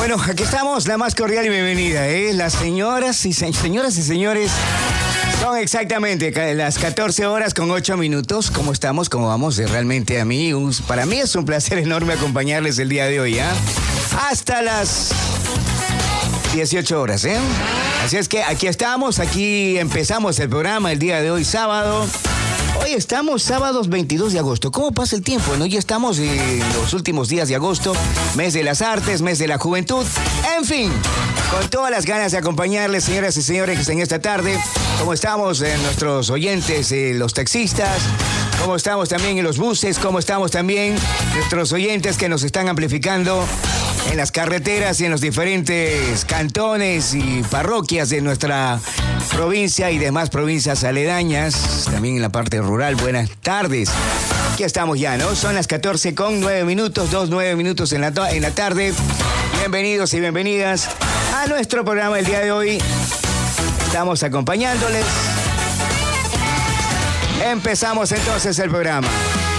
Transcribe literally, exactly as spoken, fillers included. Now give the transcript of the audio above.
Bueno, aquí estamos, la más cordial y bienvenida, ¿eh? Las señoras y se- señoras y señores, son exactamente ca- las catorce horas con ocho minutos. ¿Cómo estamos? ¿Cómo vamos? Eh, Realmente a mí, un- para mí es un placer enorme acompañarles el día de hoy, ¿ah? Hasta las dieciocho horas, ¿eh? Así es que aquí estamos, aquí empezamos el programa el día de hoy, sábado. Hoy estamos sábados veintidós de agosto. ¿Cómo pasa el tiempo? ¿No? Ya estamos en los últimos días de agosto, mes de las artes, mes de la juventud. En fin, con todas las ganas de acompañarles, señoras y señores, en esta tarde. Como estamos en nuestros oyentes, eh, los taxistas, como estamos también en los buses, como estamos también nuestros oyentes que nos están amplificando en las carreteras y en los diferentes cantones y parroquias de nuestra provincia y demás provincias aledañas, también en la parte rural. Buenas tardes. Aquí estamos ya, ¿no? Son las catorce con nueve minutos, dos nueve minutos en la, to- en la tarde. Bienvenidos y bienvenidas a nuestro programa el día de hoy. Estamos acompañándoles. Empezamos entonces el programa.